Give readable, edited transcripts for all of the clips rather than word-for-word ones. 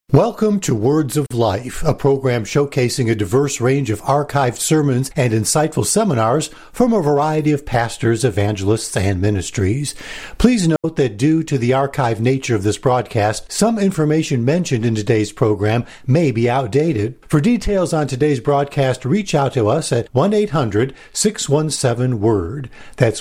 Welcome to Words of Life, a program showcasing a diverse range of archived sermons and insightful seminars from a variety of pastors, evangelists, and ministries. Please note that due to the archived nature of this broadcast, some information mentioned in today's program may be outdated. For details on today's broadcast, reach out to us at 1-800-617-WORD. That's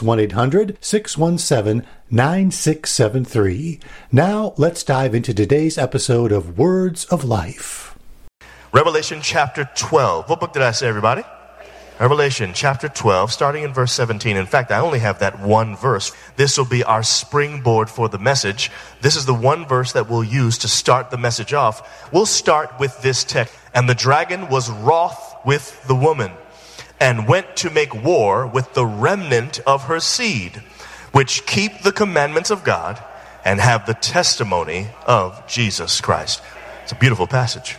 1-800-617-9673. Now, let's dive into today's episode of Words of Life. Revelation chapter 12. What book did I say, everybody? Revelation chapter 12, starting in verse 17. In fact, I only have that one verse. This will be our springboard for the message. This is the one verse that we'll use to start the message off. We'll start with this text. And the dragon was wroth with the woman, and went to make war with the remnant of her seed, which keep the commandments of God and have the testimony of Jesus Christ. It's a beautiful passage.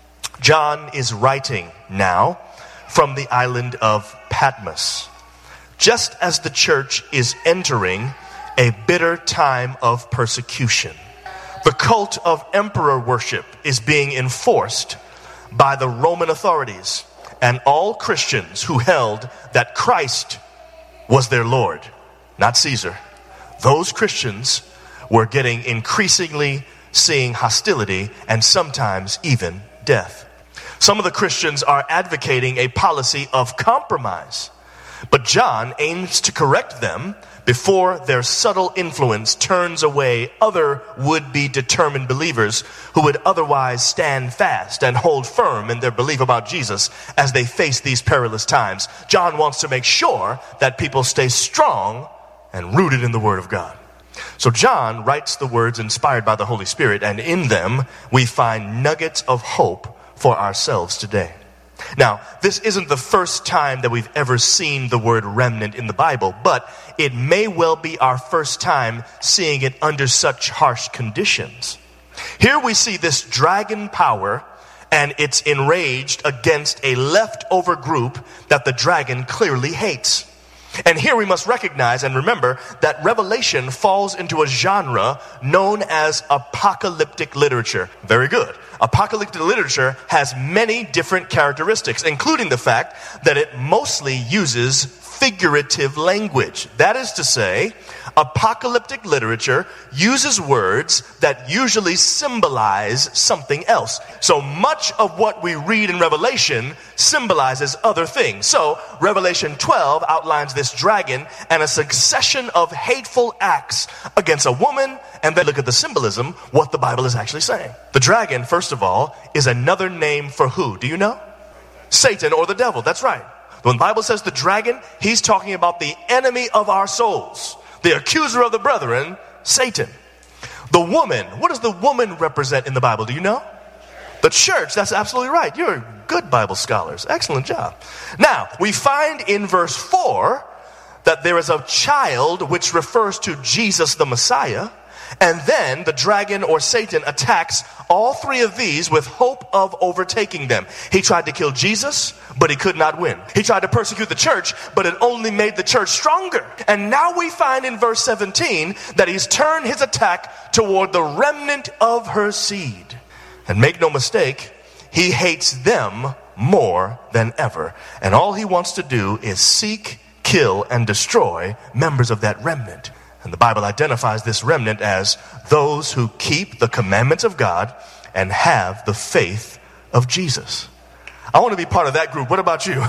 John is writing now from the island of Patmos, just as the church is entering a bitter time of persecution. The cult of emperor worship is being enforced by the Roman authorities and all Christians who held that Christ was their Lord, not Caesar. Those Christians were getting increasingly seeing hostility and sometimes even death. Some of the Christians are advocating a policy of compromise, but John aims to correct them before their subtle influence turns away other would-be determined believers who would otherwise stand fast and hold firm in their belief about Jesus as they face these perilous times. John wants to make sure that people stay strong and rooted in the Word of God. So John writes the words inspired by the Holy Spirit, and in them we find nuggets of hope for ourselves today. Now, this isn't the first time that we've ever seen the word remnant in the Bible, but it may well be our first time seeing it under such harsh conditions. Here we see this dragon power, and it's enraged against a leftover group that the dragon clearly hates. And here we must recognize and remember that Revelation falls into a genre known as apocalyptic literature. Very good. Apocalyptic literature has many different characteristics, including the fact that it mostly uses figurative language. That is to say, apocalyptic literature uses words that usually symbolize something else. So much of what we read in Revelation symbolizes other things. So Revelation 12 outlines this dragon and a succession of hateful acts against a woman, and then look at the symbolism, what the Bible is actually saying. The dragon, first of all, is another name for who? Do you know? Satan, or the devil. That's right. When the Bible says the dragon, he's talking about the enemy of our souls, the accuser of the brethren, Satan. The woman, what does the woman represent in the Bible? Do you know? The church. That's absolutely right. You're good Bible scholars. Excellent job. Now, we find in verse 4 that there is a child which refers to Jesus the Messiah. And then the dragon or Satan attacks all three of these with hope of overtaking them. He tried to kill Jesus, but he could not win. He tried to persecute the church, but it only made the church stronger. And now we find in verse 17 that he's turned his attack toward the remnant of her seed. And make no mistake, he hates them more than ever. And all he wants to do is seek, kill, and destroy members of that remnant. And the Bible identifies this remnant as those who keep the commandments of God and have the faith of Jesus. I want to be part of that group. What about you?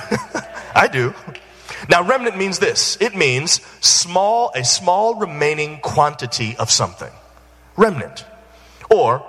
I do. Now, remnant means this. It means a small remaining quantity of something. Remnant. Or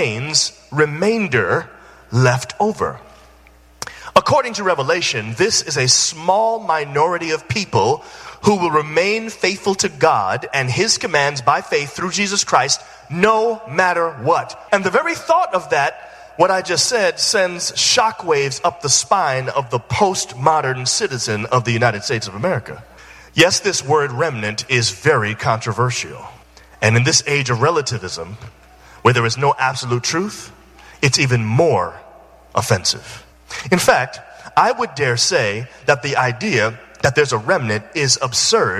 remainder left over. According to Revelation, this is a small minority of people who will remain faithful to God and His commands by faith through Jesus Christ, no matter what. And the very thought of that, what I just said, sends shockwaves up the spine of the postmodern citizen of the United States of America. Yes, this word remnant is very controversial. And in this age of relativism, where there is no absolute truth, it's even more offensive. In fact, I would dare say that the idea that there's a remnant is absurd